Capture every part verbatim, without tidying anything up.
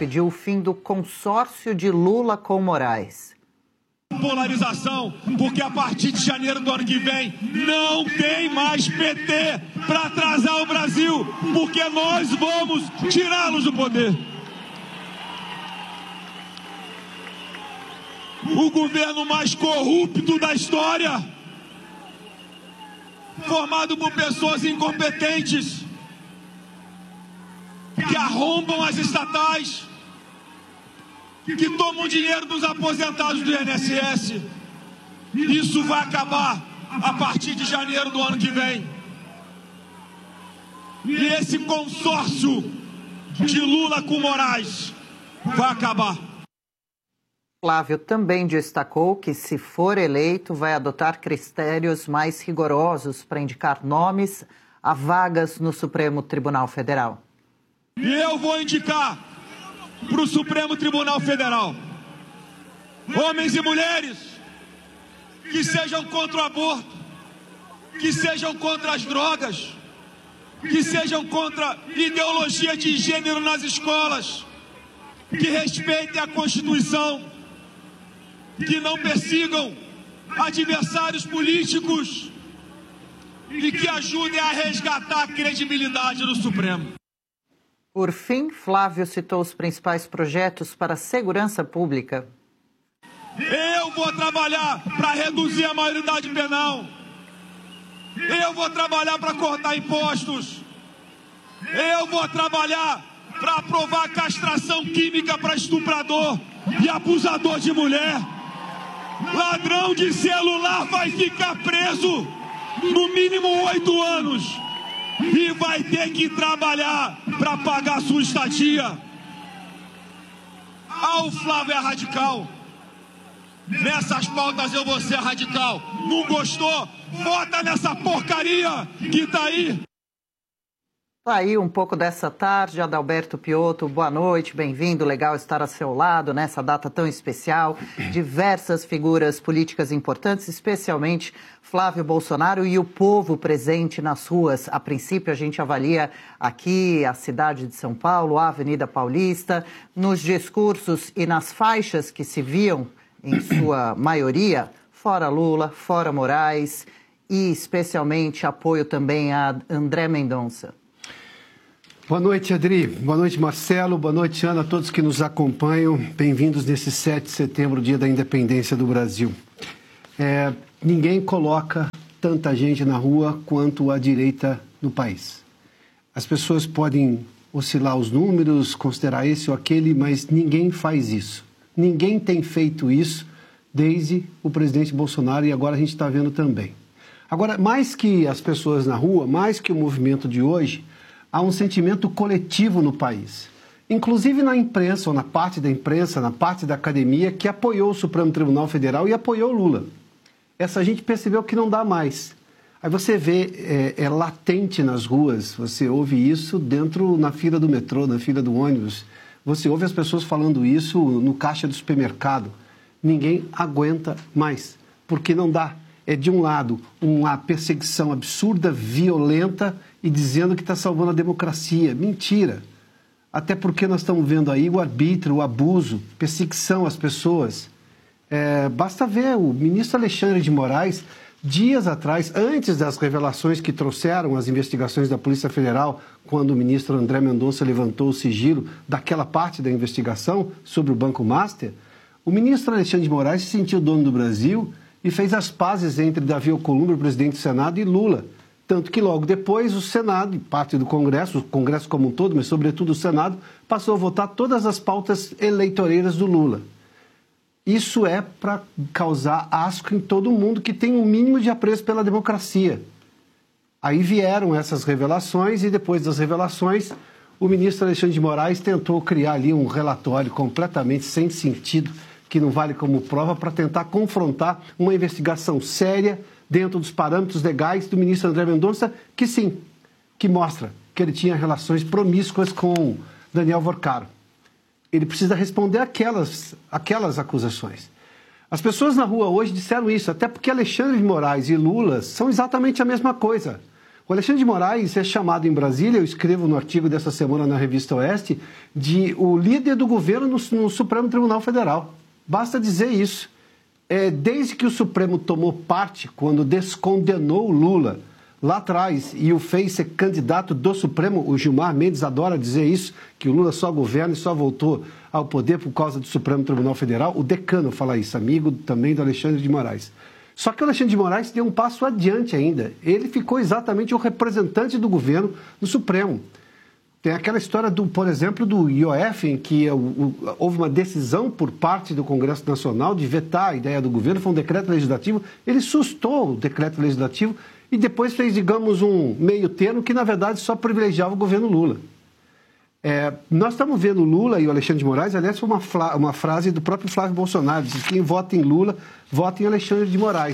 pediu o fim do consórcio de Lula com Moraes. Polarização, porque a partir de janeiro do ano que vem não tem mais P T para atrasar o Brasil, porque nós vamos tirá-los do poder. O governo mais corrupto da história, formado por pessoas incompetentes, que arrombam as estatais, que tomam dinheiro dos aposentados do I N S S. Isso vai acabar a partir de janeiro do ano que vem. E esse consórcio de Lula com Moraes vai acabar. Flávio também destacou que, se for eleito, vai adotar critérios mais rigorosos para indicar nomes a vagas no Supremo Tribunal Federal. E eu vou indicar para o Supremo Tribunal Federal homens e mulheres que sejam contra o aborto, que sejam contra as drogas, que sejam contra ideologia de gênero nas escolas, que respeitem a Constituição, que não persigam adversários políticos e que ajudem a resgatar a credibilidade do Supremo. Por fim, Flávio citou os principais projetos para a segurança pública. Eu vou trabalhar para reduzir a maioridade penal. Eu vou trabalhar para cortar impostos. Eu vou trabalhar para aprovar castração química para estuprador e abusador de mulher. Ladrão de celular vai ficar preso no mínimo oito anos e vai ter que trabalhar para pagar sua estadia. Ah, o Flávio é radical. Nessas pautas eu vou ser radical. Não gostou? Vota nessa porcaria que tá aí. Tá aí um pouco dessa tarde, Adalberto Piotto, boa noite, bem-vindo, legal estar a seu lado nessa data tão especial. Diversas figuras políticas importantes, especialmente Flávio Bolsonaro e o povo presente nas ruas. A princípio, a gente avalia aqui a cidade de São Paulo, a Avenida Paulista, nos discursos e nas faixas que se viam, em sua maioria, fora Lula, fora Moraes e especialmente apoio também a André Mendonça. Boa noite, Adri. Boa noite, Marcelo. Boa noite, Ana, a todos que nos acompanham. Bem-vindos nesse sete de setembro, dia da independência do Brasil. É, ninguém coloca tanta gente na rua quanto a direita no país. As pessoas podem oscilar os números, considerar esse ou aquele, mas ninguém faz isso. Ninguém tem feito isso desde o presidente Bolsonaro e agora a gente está vendo também. Agora, mais que as pessoas na rua, mais que o movimento de hoje, há um sentimento coletivo no país, inclusive na imprensa, ou na parte da imprensa, na parte da academia, que apoiou o Supremo Tribunal Federal e apoiou Lula. Essa gente percebeu que não dá mais. Aí você vê, é, é latente nas ruas, você ouve isso dentro, na fila do metrô, na fila do ônibus, você ouve as pessoas falando isso no caixa do supermercado. Ninguém aguenta mais, porque não dá. É, de um lado, uma perseguição absurda, violenta, e dizendo que está salvando a democracia. Mentira. Até porque nós estamos vendo aí o arbítrio, o abuso, perseguição às pessoas. É, basta ver o ministro Alexandre de Moraes, dias atrás, antes das revelações que trouxeram as investigações da Polícia Federal, quando o ministro André Mendonça levantou o sigilo daquela parte da investigação sobre o Banco Master, o ministro Alexandre de Moraes se sentiu dono do Brasil e fez as pazes entre Davi Alcolumbre, o presidente do Senado, e Lula. Tanto que logo depois o Senado, e parte do Congresso, o Congresso como um todo, mas sobretudo o Senado, passou a votar todas as pautas eleitoreiras do Lula. Isso é para causar asco em todo mundo que tem um mínimo de apreço pela democracia. Aí vieram essas revelações e depois das revelações o ministro Alexandre de Moraes tentou criar ali um relatório completamente sem sentido, que não vale como prova, para tentar confrontar uma investigação séria dentro dos parâmetros legais do ministro André Mendonça, que sim, que mostra que ele tinha relações promíscuas com Daniel Vorcaro. Ele precisa responder aquelas, aquelas acusações. As pessoas na rua hoje disseram isso, até porque Alexandre de Moraes e Lula são exatamente a mesma coisa. O Alexandre de Moraes é chamado em Brasília, eu escrevo no artigo dessa semana na Revista Oeste, de o líder do governo no, no Supremo Tribunal Federal. Basta dizer isso. É, desde que o Supremo tomou parte, quando descondenou o Lula lá atrás e o fez ser candidato do Supremo, o Gilmar Mendes adora dizer isso, que o Lula só governa e só voltou ao poder por causa do Supremo Tribunal Federal. O decano fala isso, amigo também do Alexandre de Moraes. Só que o Alexandre de Moraes deu um passo adiante ainda. Ele ficou exatamente o representante do governo no Supremo. Tem aquela história, do, por exemplo, do I O F, em que o, o, houve uma decisão por parte do Congresso Nacional de vetar a ideia do governo, foi um decreto legislativo, ele sustou o decreto legislativo e depois fez, digamos, um meio termo que, na verdade, só privilegiava o governo Lula. É, nós estamos vendo Lula e o Alexandre de Moraes, aliás, foi uma, uma frase do próprio Flávio Bolsonaro, diz que quem vota em Lula, vota em Alexandre de Moraes.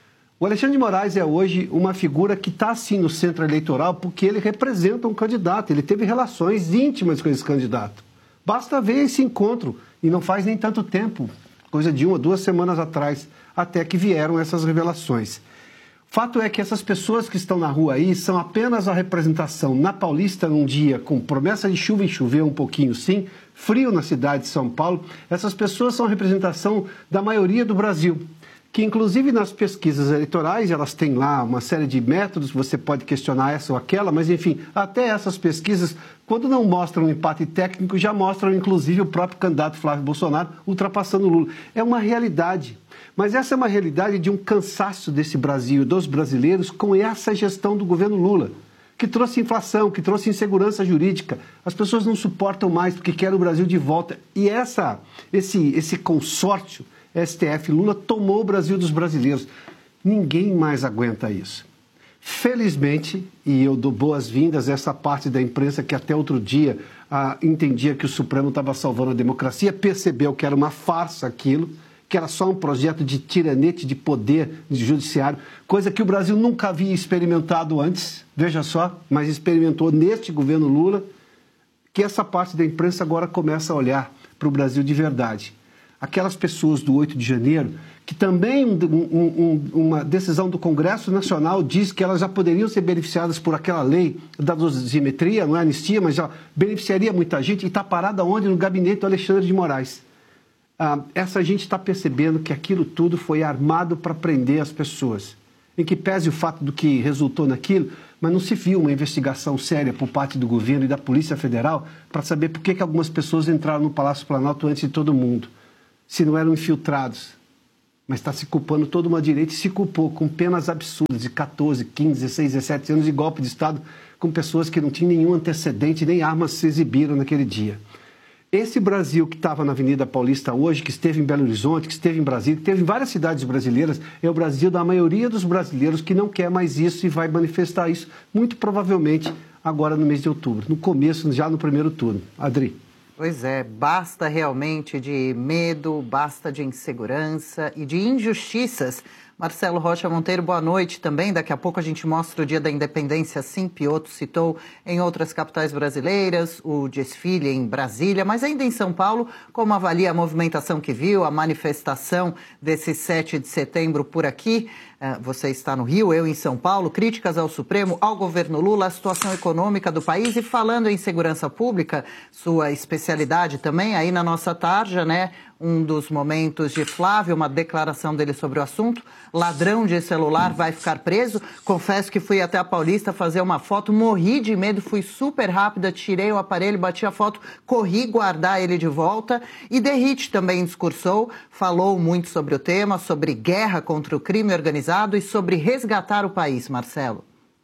O Alexandre de Moraes é hoje uma figura que está, sim, no centro eleitoral porque ele representa um candidato, ele teve relações íntimas com esse candidato. Basta ver esse encontro, e não faz nem tanto tempo, coisa de uma, duas semanas atrás, até que vieram essas revelações. Fato é que essas pessoas que estão na rua aí são apenas a representação na Paulista num dia com promessa de chuva e chover um pouquinho sim, frio na cidade de São Paulo. Essas pessoas são a representação da maioria do Brasil, que inclusive nas pesquisas eleitorais elas têm lá uma série de métodos, você pode questionar essa ou aquela, mas enfim, até essas pesquisas, quando não mostram um empate técnico, já mostram inclusive o próprio candidato Flávio Bolsonaro ultrapassando o Lula. É uma realidade. Mas essa é uma realidade de um cansaço desse Brasil, dos brasileiros, com essa gestão do governo Lula, que trouxe inflação, que trouxe insegurança jurídica. As pessoas não suportam mais porque querem o Brasil de volta. E essa, esse, esse consórcio S T F Lula tomou o Brasil dos brasileiros. Ninguém mais aguenta isso. Felizmente, e eu dou boas-vindas a essa parte da imprensa que até outro dia ah, entendia que o Supremo estava salvando a democracia, percebeu que era uma farsa aquilo, que era só um projeto de tiranete de poder de judiciário, coisa que o Brasil nunca havia experimentado antes, veja só, mas experimentou neste governo Lula, que essa parte da imprensa agora começa a olhar para o Brasil de verdade. Aquelas pessoas do oito de janeiro, que também um, um, uma decisão do Congresso Nacional diz que elas já poderiam ser beneficiadas por aquela lei da dosimetria, não é anistia, mas já beneficiaria muita gente, e está parada onde? No gabinete do Alexandre de Moraes. Ah, essa gente está percebendo que aquilo tudo foi armado para prender as pessoas. Em que pese o fato do que resultou naquilo, mas não se viu uma investigação séria por parte do governo e da Polícia Federal para saber por que, que algumas pessoas entraram no Palácio Planalto antes de todo mundo, se não eram infiltrados. Mas está se culpando toda uma direita e se culpou com penas absurdas de quatorze, quinze, dezesseis, dezessete anos de golpe de Estado com pessoas que não tinham nenhum antecedente, nem armas se exibiram naquele dia. Esse Brasil que estava na Avenida Paulista hoje, que esteve em Belo Horizonte, que esteve em Brasília, que esteve em várias cidades brasileiras, é o Brasil da maioria dos brasileiros que não quer mais isso e vai manifestar isso, muito provavelmente, agora no mês de outubro, no começo, já no primeiro turno. Adri. Pois é, basta realmente de medo, basta de insegurança e de injustiças. Marcelo Rocha Monteiro, boa noite também. Daqui a pouco a gente mostra o Dia da Independência, sim, Piotto citou em outras capitais brasileiras, o desfile em Brasília, mas ainda em São Paulo, como avalia a movimentação que viu, a manifestação desse sete de setembro por aqui? Você está no Rio, eu em São Paulo, críticas ao Supremo, ao governo Lula, à situação econômica do país e falando em segurança pública, sua especialidade também, aí na nossa tarja, né? Um dos momentos de Flávio, uma declaração dele sobre o assunto. Ladrão de celular vai ficar preso. Confesso que fui até a Paulista fazer uma foto, morri de medo, fui super rápida, tirei o aparelho, bati a foto, corri guardar ele de volta. E Derrite também discursou, falou muito sobre o tema, sobre guerra contra o crime organizado e sobre resgatar o país, Marcelo.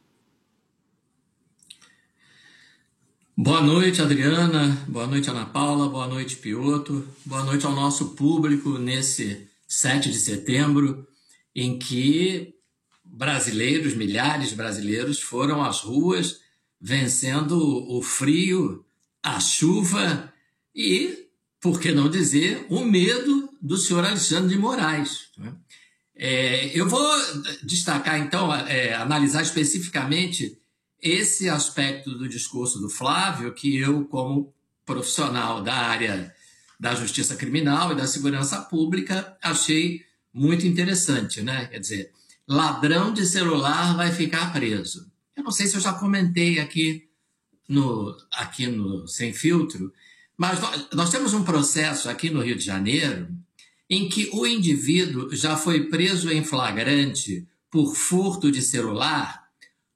Boa noite, Adriana. Boa noite, Ana Paula. Boa noite, Piotto. Boa noite ao nosso público nesse sete de setembro, em que brasileiros, milhares de brasileiros, foram às ruas vencendo o frio, a chuva e, por que não dizer, o medo do senhor Alexandre de Moraes. É, eu vou destacar, então, é, analisar especificamente esse aspecto do discurso do Flávio, que eu, como profissional da área da justiça criminal e da segurança pública, achei muito interessante, né? Quer dizer, ladrão de celular vai ficar preso. Eu não sei se eu já comentei aqui no, aqui no Sem Filtro, mas nós, nós temos um processo aqui no Rio de Janeiro em que o indivíduo já foi preso em flagrante por furto de celular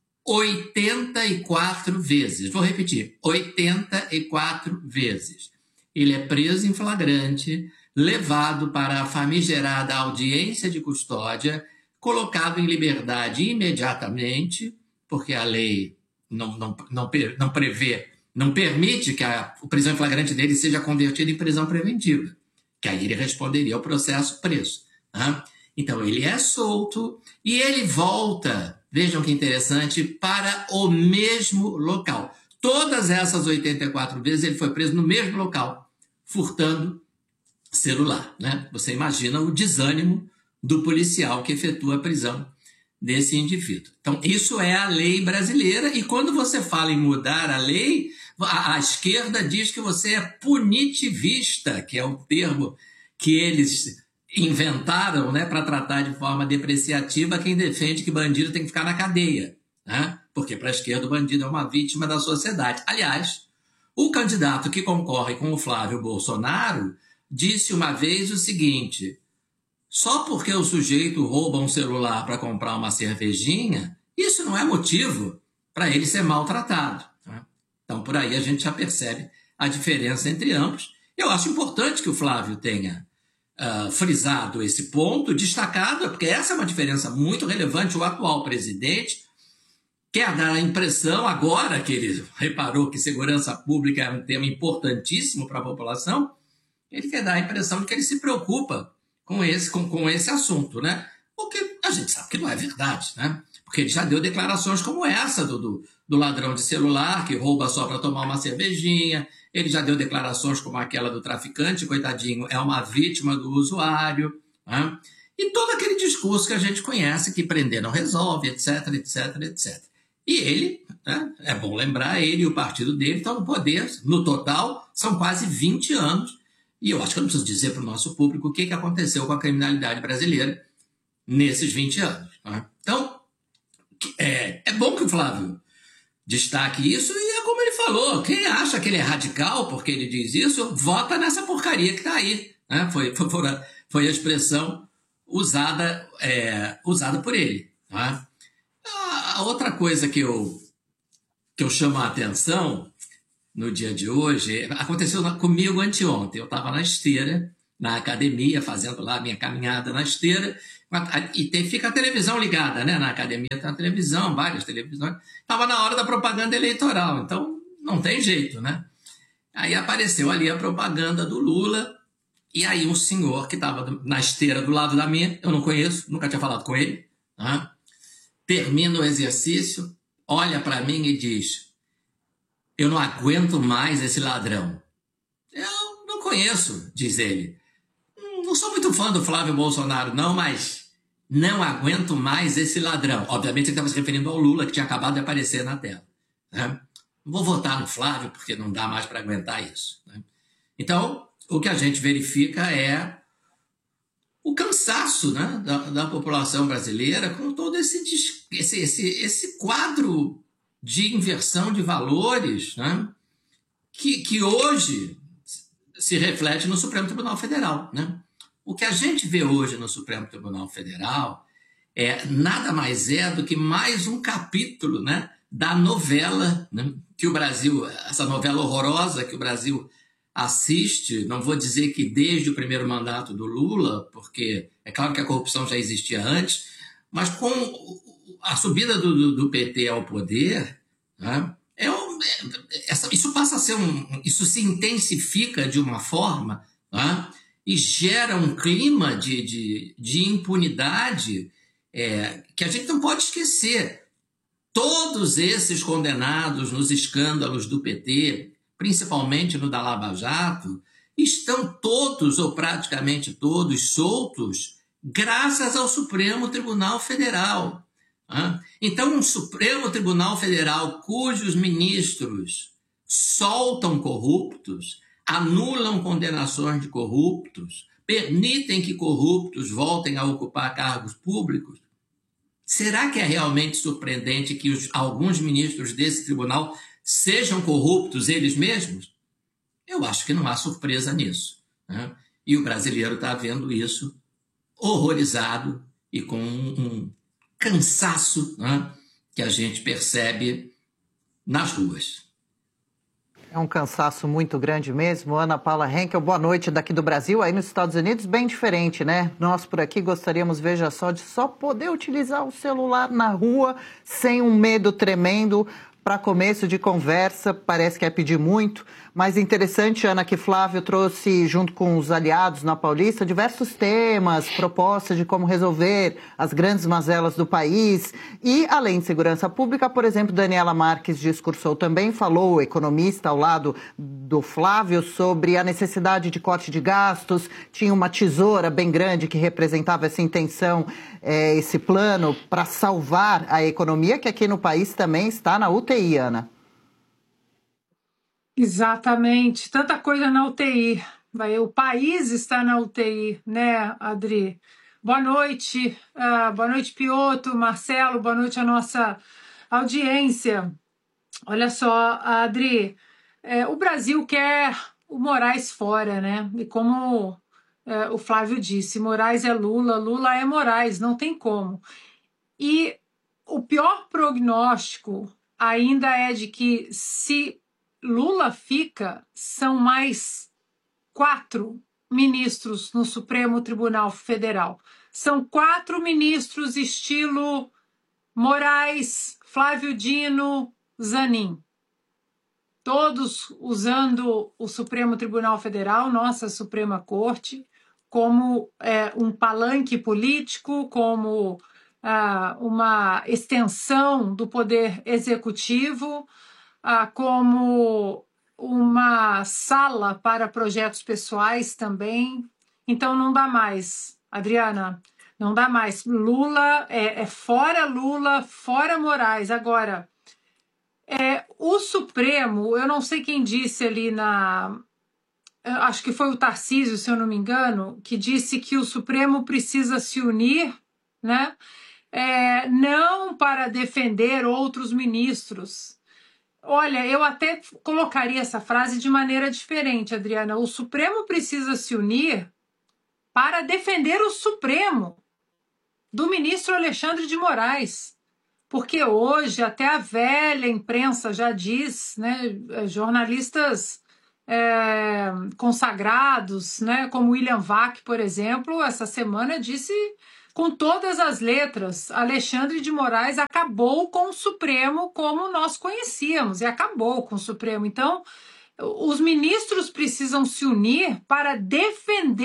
oitenta e quatro vezes. Vou repetir, oitenta e quatro vezes. Ele é preso em flagrante, levado para a famigerada audiência de custódia, colocado em liberdade imediatamente, porque a lei não, não, não, não prevê, não permite que a, a prisão em flagrante dele seja convertida em prisão preventiva, que aí ele responderia ao processo preso. Né? Então, ele é solto e ele volta, vejam que interessante, para o mesmo local. Todas essas oitenta e quatro vezes ele foi preso no mesmo local, furtando celular. Né? Você imagina o desânimo do policial que efetua a prisão desse indivíduo. Então, isso é a lei brasileira, e quando você fala em mudar a lei, a, a esquerda diz que você é punitivista, que é um termo que eles inventaram, né, para tratar de forma depreciativa quem defende que bandido tem que ficar na cadeia. Né? Porque para a esquerda o bandido é uma vítima da sociedade. Aliás, o candidato que concorre com o Flávio Bolsonaro disse uma vez o seguinte: só porque o sujeito rouba um celular para comprar uma cervejinha, isso não é motivo para ele ser maltratado. Né? Então, por aí a gente já percebe a diferença entre ambos. Eu acho importante que o Flávio tenha uh, frisado esse ponto, destacado, porque essa é uma diferença muito relevante. O atual presidente quer dar a impressão, agora que ele reparou que segurança pública é um tema importantíssimo para a população, ele quer dar a impressão de que ele se preocupa com esse, com, com esse assunto, né? O que a gente sabe que não é verdade, né? Porque ele já deu declarações como essa do, do, do ladrão de celular, que rouba só para tomar uma cervejinha. Ele já deu declarações como aquela do traficante, coitadinho, é uma vítima do usuário. Né? E todo aquele discurso que a gente conhece, que prender não resolve, etc, etc, etcétera. E ele, né, é bom lembrar, ele e o partido dele estão no poder, no total, são quase vinte anos. E eu acho que eu não preciso dizer para o nosso público o que, que aconteceu com a criminalidade brasileira nesses vinte anos. Né? Então, é, é bom que o Flávio destaque isso, e é como ele falou, quem acha que ele é radical porque ele diz isso, vota nessa porcaria que está aí. Né? Foi, foi, foi a expressão usada, é, usada por ele. Né? A outra coisa que eu, que eu chamo a atenção no dia de hoje, aconteceu comigo anteontem. Eu estava na esteira, na academia, fazendo lá a minha caminhada na esteira, e tem, fica a televisão ligada, né? Na academia tem a televisão, várias televisões. Estava na hora da propaganda eleitoral, então não tem jeito, né? Aí apareceu ali a propaganda do Lula, e aí um senhor que estava na esteira do lado da minha, eu não conheço, nunca tinha falado com ele, né? Termina o exercício, olha para mim e diz: eu não aguento mais esse ladrão. Eu não conheço, diz ele. Não sou muito fã do Flávio Bolsonaro, não, mas não aguento mais esse ladrão. Obviamente ele estava se referindo ao Lula, que tinha acabado de aparecer na tela. Né? Não vou votar no Flávio, porque não dá mais para aguentar isso. Né? Então, o que a gente verifica é o cansaço, né, da, da população brasileira com todo esse, esse, esse, esse quadro de inversão de valores, né, que, que hoje se reflete no Supremo Tribunal Federal. Né? O que a gente vê hoje no Supremo Tribunal Federal é nada mais é do que mais um capítulo, né, da novela, né, que o Brasil, essa novela horrorosa que o Brasil assiste, não vou dizer que desde o primeiro mandato do Lula, porque é claro que a corrupção já existia antes, mas com a subida do, do, do P T ao poder, né, é um, é, essa, isso passa a ser um, isso se intensifica de uma forma, né, e gera um clima de, de, de impunidade é, que a gente não pode esquecer. Todos esses condenados nos escândalos do P T, principalmente no da Lava Jato, estão todos, ou praticamente todos, soltos graças ao Supremo Tribunal Federal. Então, um Supremo Tribunal Federal cujos ministros soltam corruptos, anulam condenações de corruptos, permitem que corruptos voltem a ocupar cargos públicos, Será que é realmente surpreendente que os, alguns ministros desse tribunal sejam corruptos eles mesmos? Eu acho que não há surpresa nisso, né? E o brasileiro está vendo isso horrorizado e com um, um cansaço, né, que a gente percebe nas ruas. É um cansaço muito grande mesmo. Ana Paula Henkel, boa noite daqui do Brasil. Aí nos Estados Unidos, bem diferente, né? Nós por aqui gostaríamos, veja só, de só poder utilizar o celular na rua sem um medo tremendo. Para começo de conversa, parece que é pedir muito, mas interessante, Ana, que Flávio trouxe, junto com os aliados na Paulista, diversos temas, propostas de como resolver as grandes mazelas do país. E, além de segurança pública, por exemplo, Daniela Marques discursou também, falou, o economista ao lado do Flávio, sobre a necessidade de corte de gastos, tinha uma tesoura bem grande que representava essa intenção, é, esse plano para salvar a economia, que aqui no país também está na U T I, Ana. Exatamente, tanta coisa na U T I. Vai, o país está na U T I, né, Adri? Boa noite, uh, boa noite, Piotr, Marcelo, boa noite à nossa audiência. Olha só, Adri, é, o Brasil quer o Moraes fora, né? E como é, o Flávio disse, Moraes é Lula, Lula é Moraes, não tem como. E o pior prognóstico ainda é de que se Lula fica, são mais quatro ministros no Supremo Tribunal Federal. São quatro ministros estilo Moraes, Flávio Dino, Zanin. Todos usando o Supremo Tribunal Federal, nossa Suprema Corte, como é, um palanque político, como ah, uma extensão do poder executivo, ah, como uma sala para projetos pessoais também. Então não dá mais, Adriana, não dá mais. Lula, é, é fora Lula, fora Moraes. Agora, é, o Supremo, eu não sei quem disse ali na... Acho que foi o Tarcísio, se eu não me engano, que disse que o Supremo precisa se unir, né? É, não para defender outros ministros. Olha, eu até colocaria essa frase de maneira diferente, Adriana. O Supremo precisa se unir para defender o Supremo do ministro Alexandre de Moraes. Porque hoje até a velha imprensa já diz, né, jornalistas é, consagrados, né, como William Vac, por exemplo, essa semana disse com todas as letras, Alexandre de Moraes acabou com o Supremo como nós conhecíamos, e acabou com o Supremo. Então, os ministros precisam se unir para defender